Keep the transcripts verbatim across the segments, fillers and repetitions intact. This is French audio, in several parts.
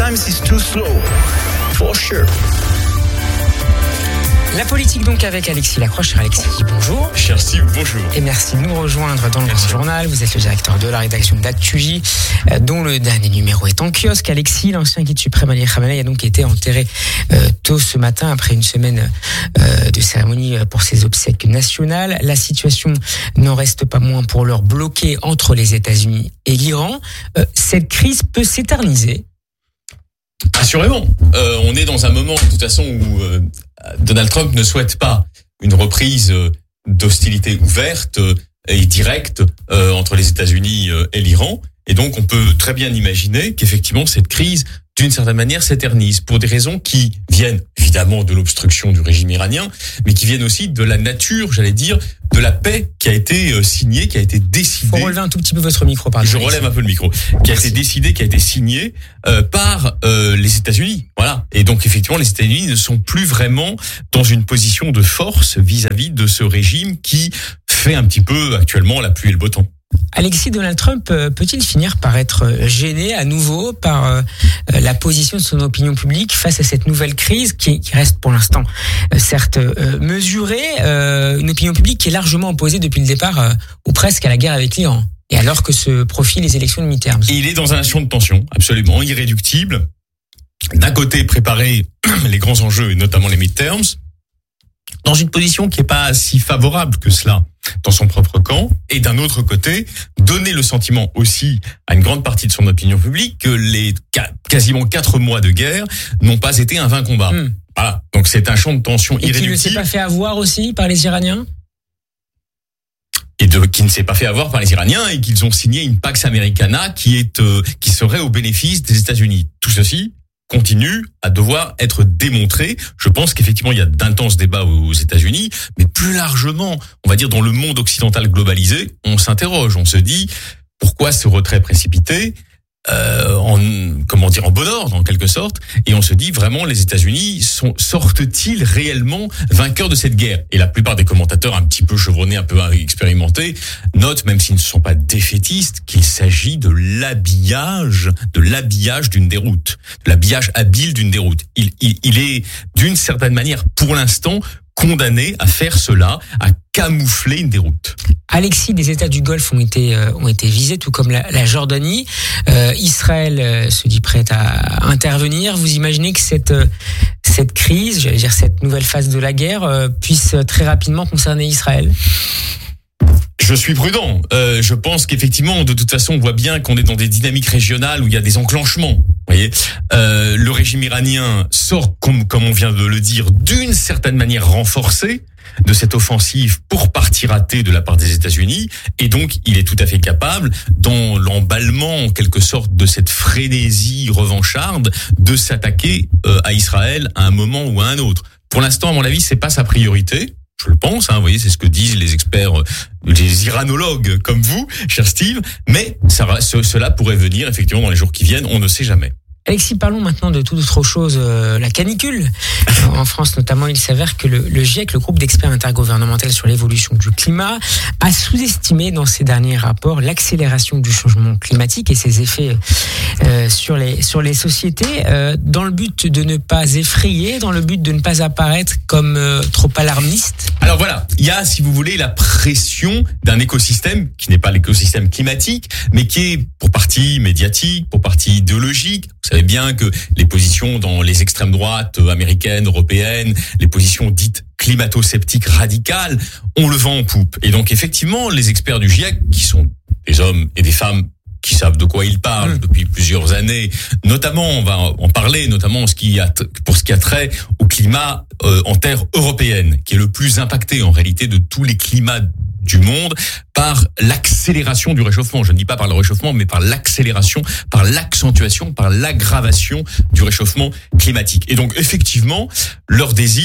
Sometimes it's too slow, for sure. La politique donc avec Alexis Lacroix. Cher Alexis, bonjour. Cher Steve, bonjour. Et merci de nous rejoindre dans le Grand Journal. Vous êtes le directeur de la rédaction d'ActuJ, dont le dernier numéro est en kiosque. Alexis, l'ancien guide suprême Ali Khamenei, a donc été enterré euh, tôt ce matin après une semaine euh, de cérémonie pour ses obsèques nationales. La situation n'en reste pas moins pour l'heure bloquée entre les États-Unis et l'Iran. Euh, cette crise peut s'éterniser. Assurément. Euh, on est dans un moment, de toute façon, où euh, Donald Trump ne souhaite pas une reprise euh, d'hostilité ouverte euh, et directe euh, entre les États-Unis euh, et l'Iran. Et donc, on peut très bien imaginer qu'effectivement, cette crise, d'une certaine manière, s'éternise pour des raisons qui viennent évidemment de l'obstruction du régime iranien, mais qui viennent aussi de la nature, j'allais dire, de la paix qui a été signée, qui a été décidée. Faut relever un tout petit peu votre micro, pardon. Je relève un peu le micro. Qui a été décidée, qui a été signée euh, par euh, les États-Unis. Voilà. Et donc effectivement, les États-Unis ne sont plus vraiment dans une position de force vis-à-vis de ce régime qui fait un petit peu actuellement la pluie et le beau temps. Alexis, Donald Trump peut-il finir par être gêné à nouveau par la position de son opinion publique face à cette nouvelle crise qui reste pour l'instant certes mesurée, une opinion publique qui est largement opposée depuis le départ ou presque à la guerre avec l'Iran, et alors que se profilent les élections de mi-terme. Il est dans un champ de tension absolument irréductible. D'un côté, préparer les grands enjeux et notamment les mid-terms, dans une position qui n'est pas si favorable que cela dans son propre camp, et d'un autre côté, donner le sentiment aussi à une grande partie de son opinion publique que les quasiment quatre mois de guerre n'ont pas été un vain combat. Mmh. Voilà. Donc c'est un champ de tension et irréductible. Et qui ne s'est pas fait avoir aussi par les Iraniens ? Et de, qui ne s'est pas fait avoir par les Iraniens, et qu'ils ont signé une Pax Americana qui est euh, qui serait au bénéfice des États-Unis. Tout ceci continue à devoir être démontré. Je pense qu'effectivement, il y a d'intenses débats aux États-Unis, mais plus largement, on va dire dans le monde occidental globalisé, on s'interroge, on se dit pourquoi ce retrait précipité euh, en comment dire en bon ordre en quelque sorte, et on se dit vraiment les États-Unis sont sortent-ils réellement vainqueurs de cette guerre? Et la plupart des commentateurs un petit peu chevronnés, un peu expérimentés, notent, même s'ils ne sont pas défaitistes, qu'il s'agit de l'habillage, de l'habillage d'une déroute, de l'habillage habile d'une déroute. Il, il, il est d'une certaine manière, pour l'instant, condamné à faire cela, à camoufler une déroute. Alexis, des États du Golfe ont été euh, ont été visés, tout comme la, la Jordanie. Euh, Israël euh, se dit prête à intervenir. Vous imaginez que cette euh, cette crise, j'allais dire cette nouvelle phase de la guerre, euh, puisse très rapidement concerner Israël ? Je suis prudent. Euh, je pense qu'effectivement, de toute façon, on voit bien qu'on est dans des dynamiques régionales où il y a des enclenchements. Vous voyez, euh, le régime iranien sort, comme, comme on vient de le dire, d'une certaine manière renforcé de cette offensive pour partie ratée de la part des États-Unis, et donc il est tout à fait capable, dans l'emballement en quelque sorte de cette frénésie revancharde, de s'attaquer euh, à Israël à un moment ou à un autre. Pour l'instant, à mon avis, c'est pas sa priorité. Je le pense, hein, vous voyez, c'est ce que disent les experts, les iranologues comme vous, cher Steve, mais ça va, ce, cela pourrait venir effectivement dans les jours qui viennent, on ne sait jamais. Alexis, parlons maintenant de toute autre chose, euh, la canicule. En France notamment, il s'avère que le, le GIEC, le groupe d'experts intergouvernemental sur l'évolution du climat, a sous-estimé dans ses derniers rapports l'accélération du changement climatique et ses effets euh, sur les sur les sociétés, euh, dans le but de ne pas effrayer, dans le but de ne pas apparaître comme euh, trop alarmiste. Alors voilà, il y a, si vous voulez, la pression d'un écosystème qui n'est pas l'écosystème climatique, mais qui est pour partie médiatique, pour partie idéologique. Vous savez bien que les positions dans les extrêmes droites américaines, européennes, les positions dites climato-sceptiques radicales, ont le vent en poupe. Et donc effectivement, les experts du GIEC, qui sont des hommes et des femmes qui savent de quoi ils parlent depuis plusieurs années, notamment, on va en parler, notamment ce qui a, pour ce qui a trait au climat euh, en terre européenne, qui est le plus impacté en réalité de tous les climats du monde par l'accélération du réchauffement. Je ne dis pas par le réchauffement, mais par l'accélération, par l'accentuation, par l'aggravation du réchauffement climatique. Et donc, effectivement, leur désir,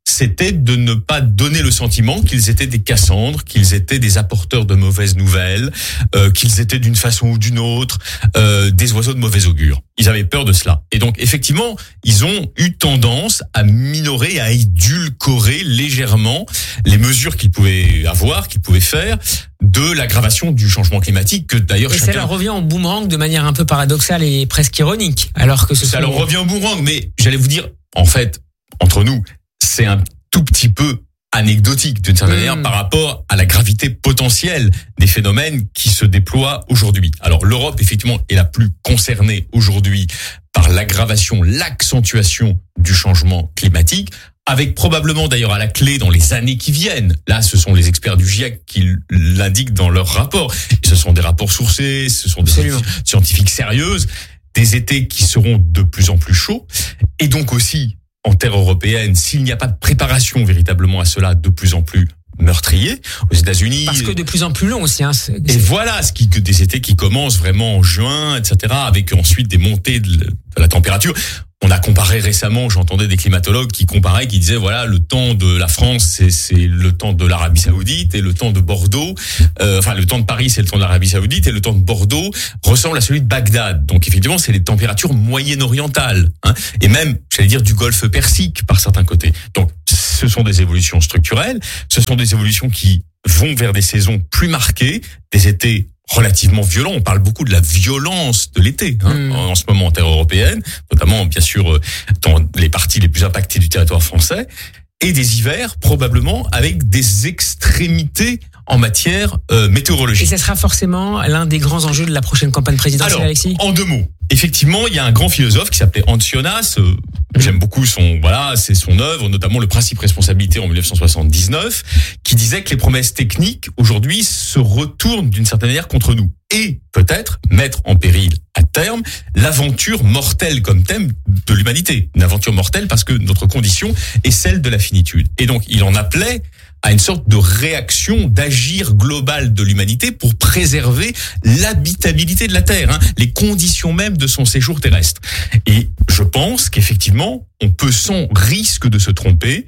c'était de ne pas donner le sentiment qu'ils étaient des Cassandres, qu'ils étaient des apporteurs de mauvaises nouvelles, euh, qu'ils étaient d'une façon ou d'une autre euh, des oiseaux de mauvais augure. Ils avaient peur de cela. Et donc, effectivement, ils ont eu tendance à minorer, à édulcorer légèrement les mesures qu'ils pouvaient avoir, qu'ils pouvaient faire, de l'aggravation du changement climatique, que d'ailleurs et chacun... ça leur revient en boomerang de manière un peu paradoxale et presque ironique, alors que ce Ça sont... leur revient en boomerang, mais j'allais vous dire, en fait, entre nous, c'est un tout petit peu anecdotique d'une certaine manière mmh. par rapport à la gravité potentielle des phénomènes qui se déploient aujourd'hui. Alors l'Europe effectivement est la plus concernée aujourd'hui par l'aggravation, l'accentuation du changement climatique, avec probablement d'ailleurs à la clé dans les années qui viennent. Là, ce sont les experts du GIEC qui l'indiquent dans leurs rapports. Et ce sont des rapports sourcés, ce sont des Absolument. scientifiques sérieuses, des étés qui seront de plus en plus chauds, et donc aussi en terre européenne, s'il n'y a pas de préparation véritablement à cela, de plus en plus meurtrier. Aux États-Unis, parce que de plus en plus long aussi. Hein, c'est... Et voilà, ce qui que des étés qui commencent vraiment en juin, et cetera, avec ensuite des montées de, de la température. On a comparé récemment, j'entendais des climatologues qui comparaient, qui disaient voilà, le temps de la France, c'est, c'est le temps de l'Arabie Saoudite, et le temps de Bordeaux, euh, enfin le temps de Paris, c'est le temps de l'Arabie Saoudite, et le temps de Bordeaux ressemble à celui de Bagdad. Donc effectivement, c'est les températures moyen-orientales, hein, et même, j'allais dire, du Golfe Persique par certains côtés. Donc ce sont des évolutions structurelles, ce sont des évolutions qui vont vers des saisons plus marquées, des étés relativement violent. On parle beaucoup de la violence de l'été hein, mmh. en ce moment en terre européenne, notamment bien sûr dans les parties les plus impactées du territoire français, et des hivers probablement avec des extrémités en matière euh, météorologique. Et ce sera forcément l'un des grands enjeux de la prochaine campagne présidentielle, Alors, Alexis ? En deux mots. Effectivement, il y a un grand philosophe qui s'appelait Hans Jonas. Euh, j'aime beaucoup son, voilà, c'est son œuvre, notamment le principe responsabilité en dix-neuf cent soixante-dix-neuf, qui disait que les promesses techniques aujourd'hui se retournent d'une certaine manière contre nous et peut-être mettre en péril à terme l'aventure mortelle comme thème de l'humanité. Une aventure mortelle parce que notre condition est celle de la finitude. Et donc, il en appelait à une sorte de réaction, d'agir global de l'humanité pour préserver l'habitabilité de la Terre, hein, les conditions même de son séjour terrestre. Et je pense qu'effectivement, on peut sans risque de se tromper,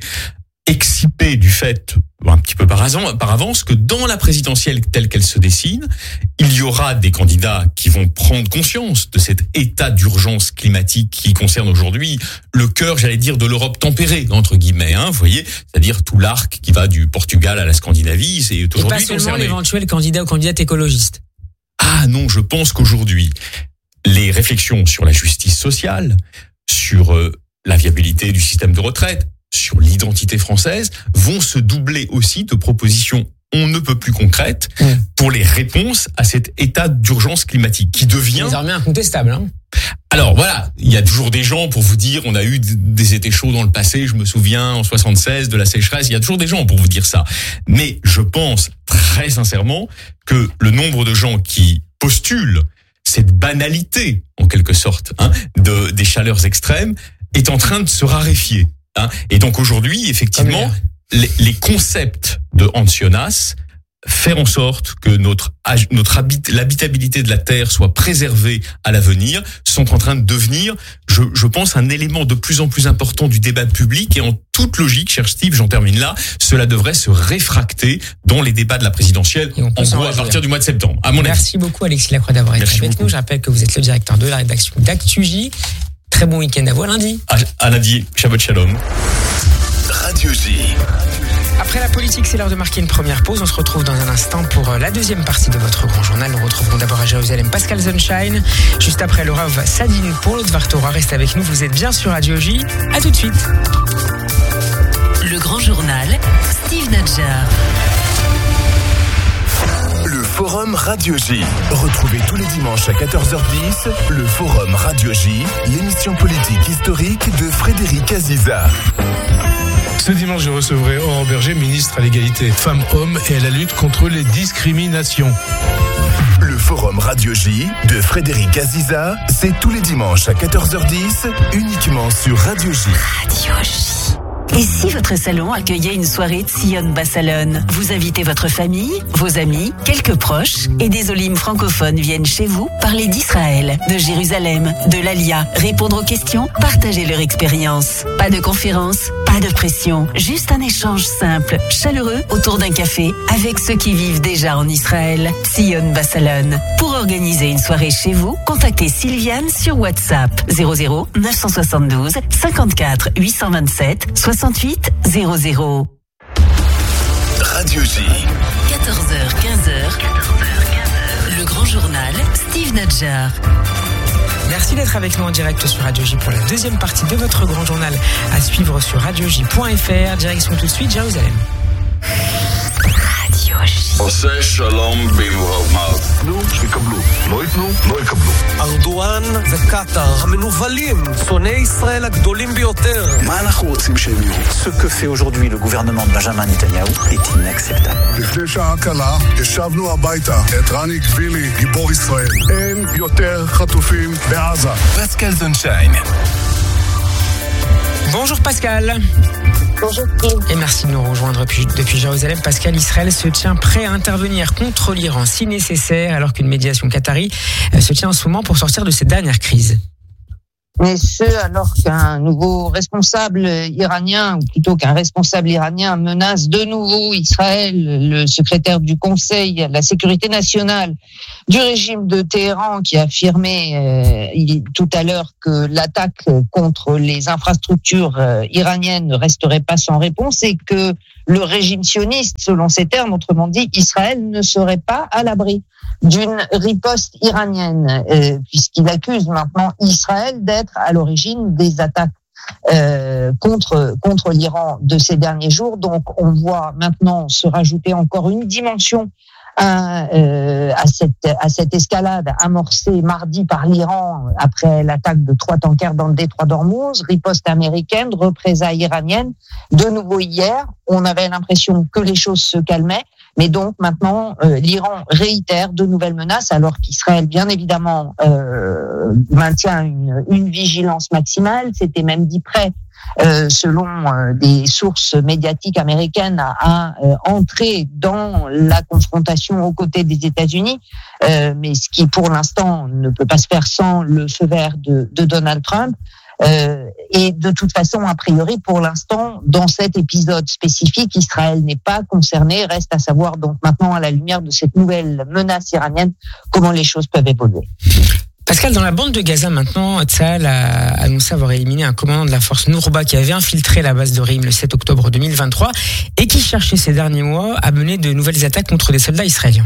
excipé du fait, un petit peu par avance, que dans la présidentielle telle qu'elle se dessine, il y aura des candidats qui vont prendre conscience de cet état d'urgence climatique qui concerne aujourd'hui le cœur, j'allais dire, de l'Europe tempérée, entre guillemets, hein, vous voyez, c'est-à-dire tout l'arc qui va du Portugal à la Scandinavie, c'est aujourd'hui concerné. Et pas seulement l'éventuel candidat ou candidate écologiste. Ah non, je pense qu'aujourd'hui, les réflexions sur la justice sociale, sur euh, la viabilité du système de retraite, sur l'identité française, vont se doubler aussi de propositions on ne peut plus concrètes mmh. pour les réponses à cet état d'urgence climatique qui devient désormais incontestable. Hein. Alors voilà, il y a toujours des gens pour vous dire on a eu des étés chauds dans le passé, je me souviens en soixante-seize de la sécheresse, il y a toujours des gens pour vous dire ça. Mais je pense très sincèrement que le nombre de gens qui postulent cette banalité en quelque sorte hein, de des chaleurs extrêmes est en train de se raréfier. Hein. Et donc aujourd'hui, effectivement, les, les concepts de Hans Jonas, faire en sorte que notre notre habit, l'habitabilité de la Terre soit préservée à l'avenir, sont en train de devenir, je, je pense, un élément de plus en plus important du débat public. Et en toute logique, cher Steve, j'en termine là, cela devrait se réfracter dans les débats de la présidentielle, en gros à partir du mois de septembre, à mon avis. Merci beaucoup Alexis Lacroix d'avoir été Merci avec beaucoup. nous. Je rappelle que vous êtes le directeur de la rédaction d'ActuJ. Très bon week-end à vous, à lundi. À, à lundi, Shabbat Shalom. Radio J. Après la politique, c'est l'heure de marquer une première pause. On se retrouve dans un instant pour la deuxième partie de votre grand journal. Nous retrouverons d'abord à Jérusalem Pascal Sunshine. Juste après, le Rav Sadine pour l'autre Vartora. Reste avec nous, vous êtes bien sur Radio J. À tout de suite. Le grand journal, Steve Nadjar. Le Forum Radio J. Retrouvez tous les dimanches à quatorze heures dix le Forum Radio J, l'émission politique historique de Frédéric Aziza. Ce dimanche, je recevrai Aurore Berger, ministre à l'égalité femmes-hommes et à la lutte contre les discriminations. Le Forum Radio J de Frédéric Aziza, c'est tous les dimanches à quatorze heures dix, uniquement sur Radio J. Radio J. Et si votre salon accueillait une soirée de Sion Bassalon? Vous invitez votre famille, vos amis, quelques proches, et des olim francophones viennent chez vous parler d'Israël, de Jérusalem, de l'Alia, répondre aux questions, partager leur expérience. Pas de conférence, pas pas de pression, juste un échange simple, chaleureux autour d'un café avec ceux qui vivent déjà en Israël. Sion Bassalon. Pour organiser une soirée chez vous, contactez Sylviane sur WhatsApp zéro zéro neuf cent soixante-douze cinquante-quatre huit cent vingt-sept soixante-huit zéro zéro. Radio J. quatorze heures quinze. Le grand journal, Steve Nadjar. Merci d'être avec nous en direct sur Radio J pour la deuxième partie de votre grand journal à suivre sur radio j point f r. Direction tout de suite Jérusalem. Radio J. עושה שלום במרומיו. נו, שיקבלו. לא ייתנו, לא יקבלו. ארדואן וקטר, המנוולים, שונאי ישראל הגדולים ביותר. מה אנחנו רוצים שהם יהיו? Ce que fait aujourd'hui le gouvernement de Benjamin Netanyahu est inacceptable. לפני שעה קלה, ישבנו הביתה את רני גבילי, גיבור ישראל. אין יותר חטופים בעזה. Pascal Sunshine. Bonjour Pascal. Bonjour Steve. Et merci de nous rejoindre depuis, depuis Jérusalem. Pascal, Israël se tient prêt à intervenir contre l'Iran si nécessaire, alors qu'une médiation qatari se tient en ce moment pour sortir de cette dernière crise. Mais ce, alors qu'un nouveau responsable iranien, ou plutôt qu'un responsable iranien menace de nouveau Israël, le secrétaire du Conseil à la sécurité nationale du régime de Téhéran, qui a affirmé euh, il, tout à l'heure que l'attaque contre les infrastructures euh, iraniennes ne resterait pas sans réponse et que le régime sioniste, selon ces termes, autrement dit, Israël ne serait pas à l'abri d'une riposte iranienne, euh, puisqu'il accuse maintenant Israël d'être à l'origine des attaques euh, contre contre l'Iran de ces derniers jours. Donc, on voit maintenant se rajouter encore une dimension à, euh, à cette à cette escalade amorcée mardi par l'Iran après l'attaque de trois tankers dans le détroit d'Ormuz, riposte américaine, représailles iraniennes. De nouveau hier, on avait l'impression que les choses se calmaient. Mais donc maintenant, euh, l'Iran réitère de nouvelles menaces, alors qu'Israël, bien évidemment, euh, maintient une, une vigilance maximale. C'était même dit prêt, euh, selon euh, des sources médiatiques américaines, à, à euh, entrer dans la confrontation aux côtés des États-Unis. Euh, mais ce qui, pour l'instant, ne peut pas se faire sans le feu vert de, de Donald Trump. Euh, et de toute façon, a priori, pour l'instant, dans cet épisode spécifique, Israël n'est pas concerné. Reste à savoir donc maintenant, à la lumière de cette nouvelle menace iranienne, comment les choses peuvent évoluer. Pascal, dans la bande de Gaza maintenant, Tsahal a annoncé avoir éliminé un commandant de la force Nourba qui avait infiltré la base de Rim le sept octobre deux mille vingt-trois et qui cherchait ces derniers mois à mener de nouvelles attaques contre des soldats israéliens.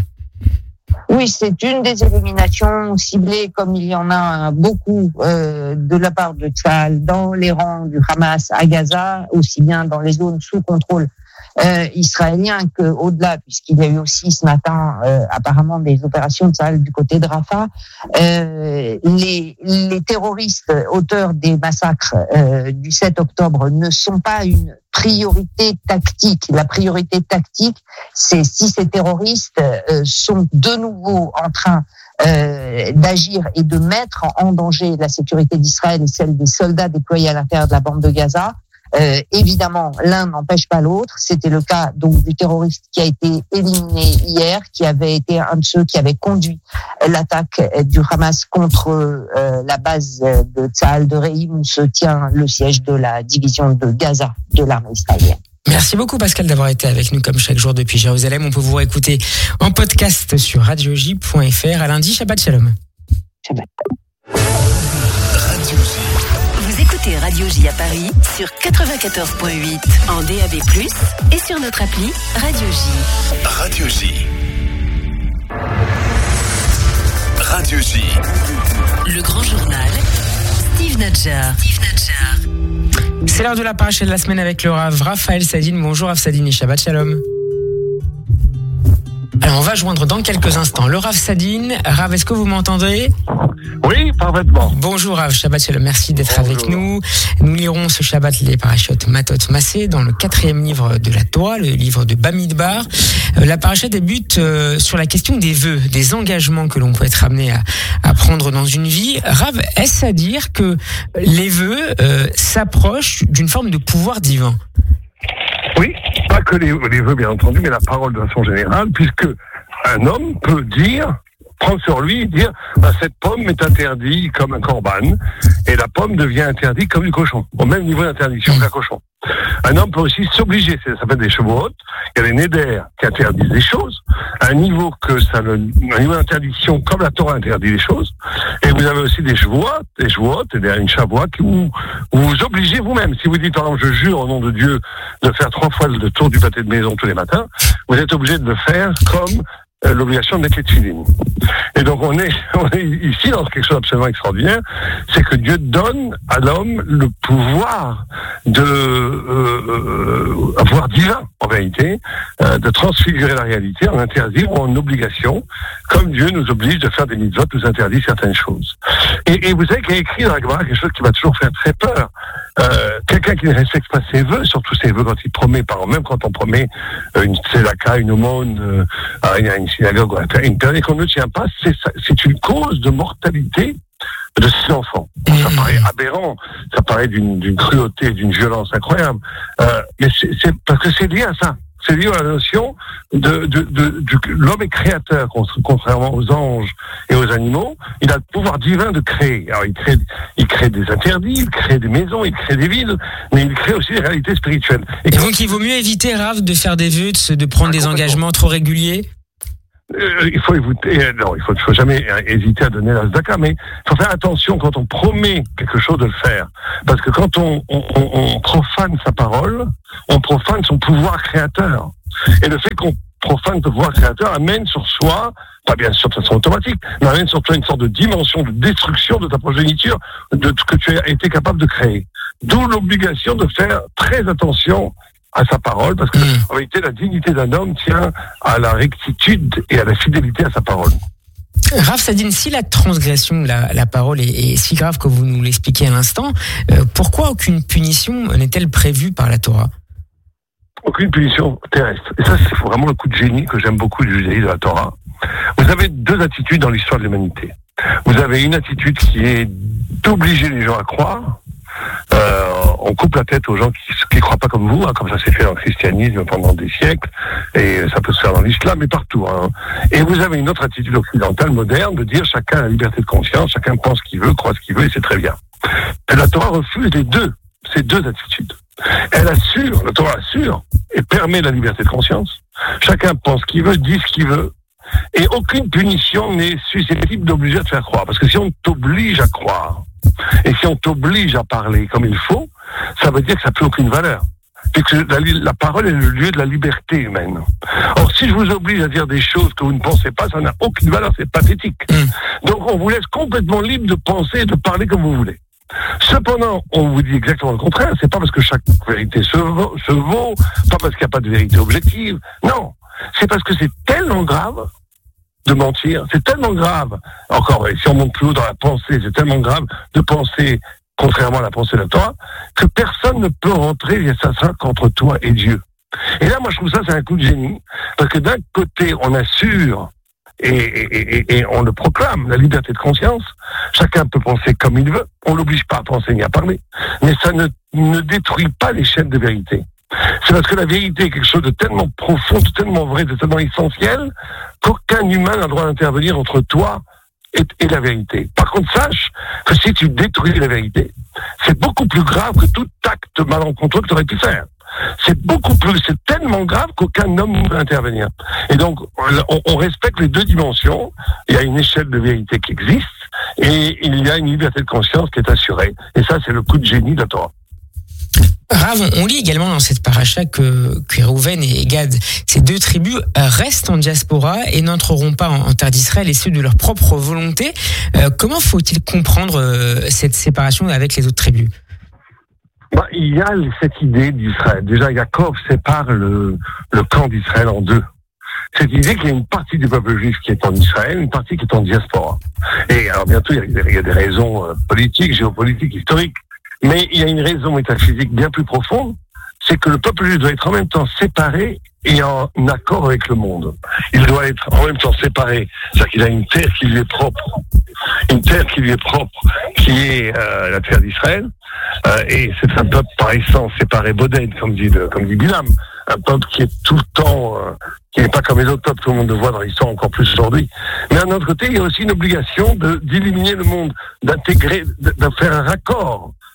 Oui, c'est une des éliminations ciblées, comme il y en a beaucoup euh, de la part de Tsahal dans les rangs du Hamas à Gaza, aussi bien dans les zones sous contrôle euh, israélien qu'au-delà, puisqu'il y a eu aussi ce matin euh, apparemment des opérations de Tsahal du côté de Rafah. Euh, les, les terroristes auteurs des massacres euh, du sept octobre ne sont pas une priorité tactique. La priorité tactique, c'est si ces terroristes euh, sont de nouveau en train euh, d'agir et de mettre en danger la sécurité d'Israël et celle des soldats déployés à l'intérieur de la bande de Gaza. Euh, évidemment, l'un n'empêche pas l'autre. C'était le cas donc du terroriste qui a été éliminé hier, qui avait été un de ceux qui avait conduit l'attaque du Hamas contre euh, la base de Tsahal de Reim, où se tient le siège de la division de Gaza de l'armée israélienne. Merci beaucoup Pascal d'avoir été avec nous comme chaque jour depuis Jérusalem. On peut vous réécouter en podcast sur radio j point f r. À lundi, Shabbat Shalom. Shabbat. Radio J. Vous écoutez Radio J à Paris sur quatre-vingt-quatorze point huit en D A B plus, et sur notre appli Radio J. Radio J. Radio J. Le grand journal, Steve Nadjar. Steve Nadjar. C'est l'heure de la paracha de la semaine avec le Rav Raphaël Sadine. Bonjour Rav Sadine et Shabbat Shalom. Alors on va joindre dans quelques instants le Rav Sadine. Rav, est-ce que vous m'entendez ? Oui, parfaitement. Bonjour Rav, Shabbat Shalom, merci d'être Bonjour. Avec nous. Nous lirons ce Shabbat les parachutes Matot Massé dans le quatrième livre de la Torah, le livre de Bamidbar. La paracha débute sur la question des vœux, des engagements que l'on peut être amené à, à prendre dans une vie. Rav, est-ce à dire que les vœux euh, s'approchent d'une forme de pouvoir divin ? Oui, pas que les, les vœux bien entendu, mais la parole de façon générale, puisque un homme peut dire, prendre sur lui et dire, bah, cette pomme est interdite comme un corban, et la pomme devient interdite comme du cochon, au même niveau d'interdiction qu'un cochon. Un homme peut aussi s'obliger, ça s'appelle des chevaux hautes. Il y a les néders qui interdisent des choses, à un niveau que ça, le, un niveau d'interdiction comme la Torah interdit les choses. Et vous avez aussi des chevaux hautes, des chevaux hautes, et une chavoie qui vous, vous vous obligez vous-même. Si vous dites, par exemple, je jure au nom de Dieu de faire trois fois le tour du pâté de maison tous les matins, vous êtes obligé de le faire comme euh, l'obligation de mettre les tefilines. Et donc on est, on est ici dans quelque chose d'absolument extraordinaire, c'est que Dieu donne à l'homme le pouvoir de euh, avoir divin, en vérité, euh, de transfigurer la réalité en interdire ou en obligation, comme Dieu nous oblige de faire des mitzvot, nous interdit certaines choses. Et, et vous savez qu'il y a écrit dans la Gemara quelque chose qui m'a toujours fait très peur. Euh, quelqu'un qui ne respecte pas ses vœux, surtout ses vœux quand il promet, par exemple, même quand on promet euh, une tzedaka, une aumône, euh, à une synagogue, une période qu'on ne tient pas, c'est, c'est une cause de mortalité de ses enfants. Bon, ça paraît aberrant, ça paraît d'une, d'une cruauté, d'une violence incroyable, euh, mais c'est, c'est parce que c'est lié à ça. C'est lié à la notion de, de, de, de l'homme est créateur, contrairement aux anges et aux animaux. Il a le pouvoir divin de créer. Alors il crée, il crée des interdits, il crée des maisons, il crée des villes, mais il crée aussi des réalités spirituelles. Et, et donc il vaut mieux éviter, Rav, de faire des vœux, de, de prendre des engagements trop réguliers. Euh, il faut éviter, non, il faut, il faut jamais hésiter à donner la tzedaka, mais il faut faire attention quand on promet quelque chose de le faire. Parce que quand on, on, on profane sa parole, on profane son pouvoir créateur. Et le fait qu'on profane le pouvoir créateur amène sur soi, pas bien sûr de façon automatique, mais amène sur toi une sorte de dimension de destruction de ta progéniture, de ce que tu as été capable de créer. D'où l'obligation de faire très attention à sa parole, parce que mmh. en réalité la dignité d'un homme tient à la rectitude et à la fidélité à sa parole. Rav Sadine, si la transgression de la, la parole est, est si grave que vous nous l'expliquez à l'instant, euh, pourquoi aucune punition n'est-elle prévue par la Torah ? Aucune punition terrestre. Et ça, c'est vraiment le coup de génie que j'aime beaucoup du judaïsme de la Torah. Vous avez deux attitudes dans l'histoire de l'humanité. Vous avez une attitude qui est d'obliger les gens à croire. Euh, on coupe la tête aux gens qui ne croient pas comme vous, hein, comme ça s'est fait dans le christianisme pendant des siècles, et ça peut se faire dans l'islam, mais partout. Hein. Et vous avez une autre attitude occidentale, moderne, de dire chacun a la liberté de conscience, chacun pense ce qu'il veut, croit ce qu'il veut, et c'est très bien. Et la Torah refuse les deux, ces deux attitudes. Elle assure, la Torah assure, et permet la liberté de conscience. Chacun pense ce qu'il veut, dit ce qu'il veut, et aucune punition n'est susceptible d'obliger à te faire croire. Parce que si on t'oblige à croire, et si on t'oblige à parler comme il faut, ça veut dire que ça n'a plus aucune valeur. Puisque la, la parole est le lieu de la liberté humaine. Or, si je vous oblige à dire des choses que vous ne pensez pas, ça n'a aucune valeur, c'est pathétique. Mmh. Donc, on vous laisse complètement libre de penser et de parler comme vous voulez. Cependant, on vous dit exactement le contraire. C'est pas parce que chaque vérité se vaut, se vaut, pas parce qu'il n'y a pas de vérité objective. Non, c'est parce que c'est tellement grave de mentir, c'est tellement grave, encore, si on monte plus haut dans la pensée, c'est tellement grave de penser contrairement à la pensée de la Torah, que personne ne peut rentrer, il y a ça, ça qu'entre toi et Dieu. Et là, moi, je trouve ça, c'est un coup de génie, parce que d'un côté, on assure, et, et, et, et on le proclame, la liberté de conscience, chacun peut penser comme il veut, on l'oblige pas à penser ni à parler, mais ça ne, ne détruit pas les chaînes de vérité. C'est parce que la vérité est quelque chose de tellement profond, de tellement vrai, de tellement essentiel, qu'aucun humain n'a le droit d'intervenir entre toi et, et la vérité. Par contre, sache que si tu détruis la vérité, c'est beaucoup plus grave que tout acte malencontreux que tu aurais pu faire. C'est beaucoup plus, c'est tellement grave qu'aucun homme ne peut intervenir. Et donc, on, on respecte les deux dimensions. Il y a une échelle de vérité qui existe, et il y a une liberté de conscience qui est assurée. Et ça, c'est le coup de génie de la Torah. Rav, on lit également dans cette paracha que, que Réhouven et Gad, ces deux tribus, restent en diaspora et n'entreront pas en, en terre d'Israël, et ce de leur propre volonté. Euh, comment faut-il comprendre euh, cette séparation avec les autres tribus ? Bah, il y a cette idée d'Israël. Déjà, Yaakov sépare le, le camp d'Israël en deux. Cette idée qu'il y a une partie du peuple juif qui est en Israël, une partie qui est en diaspora. Et alors, bientôt, il y a, il y a des raisons euh, politiques, géopolitiques, historiques. Mais il y a une raison métaphysique bien plus profonde, c'est que le peuple juif doit être en même temps séparé et en accord avec le monde. Il doit être en même temps séparé, c'est-à-dire qu'il a une terre qui lui est propre, une terre qui lui est propre, qui est euh, la terre d'Israël, euh, et c'est un peuple par essence séparé, boded, comme dit, de, comme dit Bilam, un peuple qui est tout le temps, euh, qui n'est pas comme les autres peuples, tout le monde le voit dans l'histoire encore plus aujourd'hui. Mais d'un autre côté, il y a aussi une obligation de, d'éliminer le monde, d'intégrer, de, de faire un raccord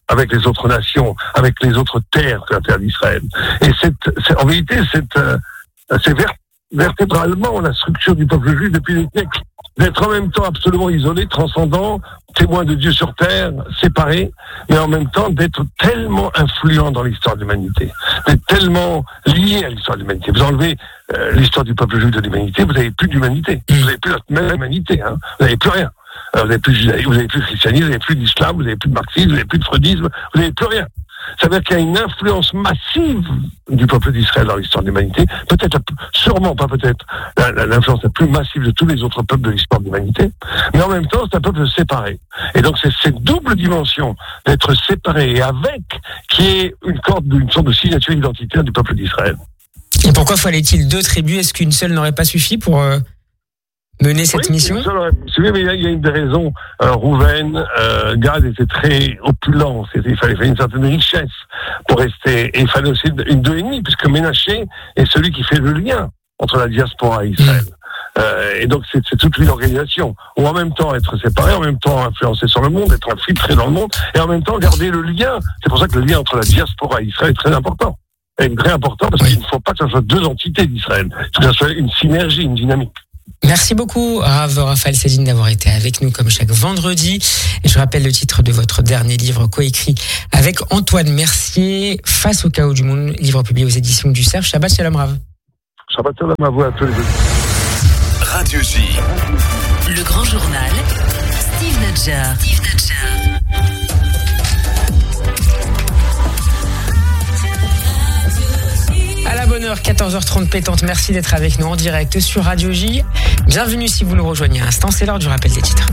avec les autres nations, avec les autres terres que la terre d'Israël. Et c'est, c'est en vérité, c'est, euh, c'est vert, vertébralement la structure du peuple juif depuis les siècles. D'être en même temps absolument isolé, transcendant, témoin de Dieu sur terre, séparé, mais en même temps d'être tellement influent dans l'histoire de l'humanité, d'être tellement lié à l'histoire de l'humanité. Vous enlevez euh, l'histoire du peuple juif de l'humanité, vous n'avez plus d'humanité, vous n'avez plus la même humanité, hein. Vous n'avez plus rien. Euh, vous n'avez plus de judaïsme, vous n'avez plus de christianisme, vous n'avez plus d'islam, vous n'avez plus de marxisme, vous n'avez plus de freudisme, vous n'avez plus rien. Ça veut dire qu'il y a une influence massive du peuple d'Israël dans l'histoire de l'humanité, peut-être, sûrement pas peut-être, l'influence la plus massive de tous les autres peuples de l'histoire de l'humanité, mais en même temps, c'est un peuple séparé. Et donc, c'est cette double dimension d'être séparé et avec qui est une corde, une sorte de signature identitaire du peuple d'Israël. Et pourquoi fallait-il deux tribus? Est-ce qu'une seule n'aurait pas suffi pour euh, mener cette oui, mission? Oui, mais il y a une des raisons. Euh, Rouven, euh, Gad était très opulent. C'était, il fallait faire une certaine richesse pour rester. Et il fallait aussi une deux et demi, puisque Ménaché est celui qui fait le lien entre la diaspora et Israël. Mmh. Euh, et donc c'est, c'est toute une organisation. Ou en même temps être séparé, en même temps influencer sur le monde, être infiltré dans le monde, et en même temps garder le lien. C'est pour ça que le lien entre la diaspora et Israël est très important. Et très important parce oui. qu'il ne faut pas que ce soit deux entités d'Israël. Il faut que ce soit une synergie, une dynamique. Merci beaucoup, Rav Raphaël Céline, d'avoir été avec nous comme chaque vendredi. Et je rappelle le titre de votre dernier livre coécrit avec Antoine Mercier, Face au chaos du monde, livre publié aux éditions du Cerf. Shabbat Shalom, Rav. Shabbat Shalom à vous, à tous les deux. Radio J. Le grand journal, Steve Nadjar. Steve Nadjar. À la bonne heure, quatorze heures trente pétante. Merci d'être avec nous en direct sur Radio J. Bienvenue si vous nous rejoignez à l'instant. C'est l'heure du rappel des titres.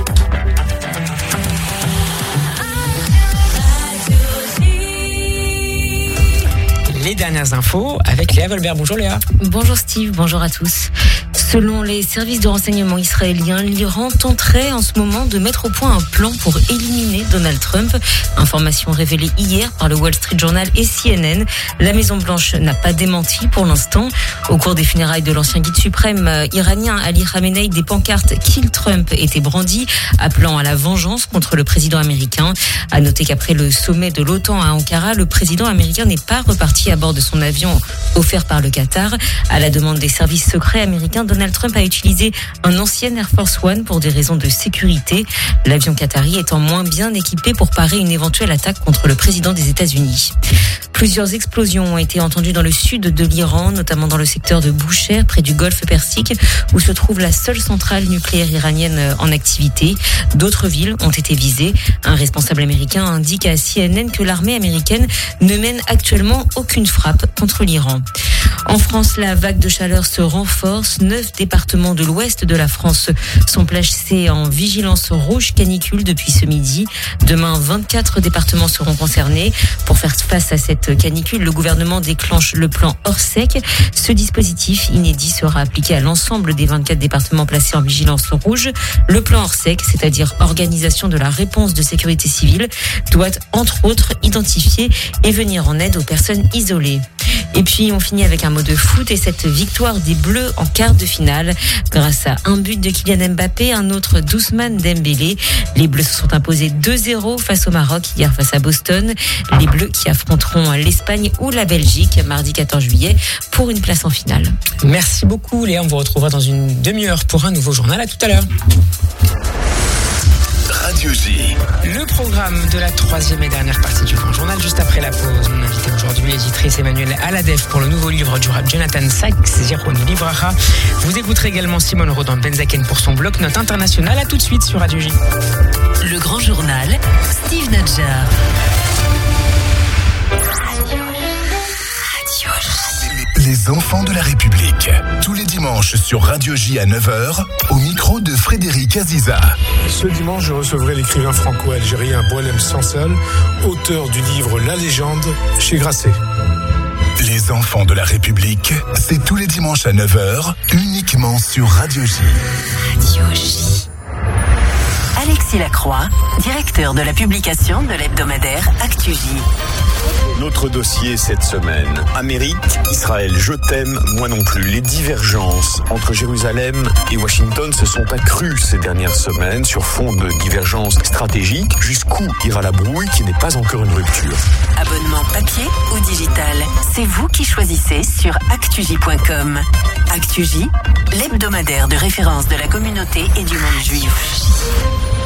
Les dernières infos avec Léa Volbert. Bonjour Léa. Bonjour Steve, bonjour à tous. Selon les services de renseignement israéliens, l'Iran tenterait en ce moment de mettre au point un plan pour éliminer Donald Trump. Information révélée hier par le Wall Street Journal et C N N. La Maison-Blanche n'a pas démenti pour l'instant. Au cours des funérailles de l'ancien guide suprême iranien Ali Khamenei, des pancartes « Kill Trump » étaient brandies, appelant à la vengeance contre le président américain. À noter qu'après le sommet de l'OTAN à Ankara, le président américain n'est pas reparti à bord de son avion offert par le Qatar. À la demande des services secrets américains, Donald Trump a utilisé un ancien Air Force One pour des raisons de sécurité. L'avion qatari étant moins bien équipé pour parer une éventuelle attaque contre le président des États-Unis. Plusieurs explosions ont été entendues dans le sud de l'Iran, notamment dans le secteur de Boucher, près du golfe Persique, où se trouve la seule centrale nucléaire iranienne en activité. D'autres villes ont été visées. Un responsable américain indique à C N N que l'armée américaine ne mène actuellement aucune frappe contre l'Iran. En France, la vague de chaleur se renforce. Neuf départements de l'ouest de la France sont placés en vigilance rouge canicule depuis ce midi. Demain, vingt-quatre départements seront concernés. Pour faire face à cette canicule, le gouvernement déclenche le plan Orsec. Ce dispositif inédit sera appliqué à l'ensemble des vingt-quatre départements placés en vigilance rouge. Le plan Orsec, c'est-à-dire organisation de la réponse de sécurité civile, doit entre autres identifier et venir en aide aux personnes isolées. Et puis on finit avec un mot de foot et cette victoire des Bleus en quart de finale grâce à un but de Kylian Mbappé, un autre d'Ousmane Dembélé. Les Bleus se sont imposés deux zéro face au Maroc hier face à Boston. Les Bleus qui affronteront l'Espagne ou la Belgique mardi quatorze juillet pour une place en finale. Merci beaucoup Léa, on vous retrouvera dans une demi-heure pour un nouveau journal. À tout à l'heure. Radio J. Le programme de la troisième et dernière partie du grand journal, juste après la pause. Mon invité aujourd'hui, l'éditrice Emmanuelle Aladef pour le nouveau livre du rap Jonathan Sachs, Zero nous livrera. Vous écouterez également Simone Rodan Benzaken pour son bloc-notes international. À tout de suite sur Radio J. Le grand journal, Steve Nadjar. Les enfants de la République. Tous les dimanches sur Radio J à neuf heures, au micro de Frédéric Aziza. Ce dimanche, je recevrai l'écrivain franco-algérien Boualem Sansal, auteur du livre La Légende, chez Grasset. Les enfants de la République, c'est tous les dimanches à neuf heures, uniquement sur Radio J. Radio J. Alexis Lacroix, directeur de la publication de l'hebdomadaire Actu J. Notre dossier cette semaine. Amérique, Israël, je t'aime, moi non plus. Les divergences entre Jérusalem et Washington se sont accrues ces dernières semaines sur fond de divergences stratégiques. Jusqu'où ira la brouille qui n'est pas encore une rupture? Abonnement papier ou digital, c'est vous qui choisissez sur actuj point com. Actuj, l'hebdomadaire de référence de la communauté et du monde juif.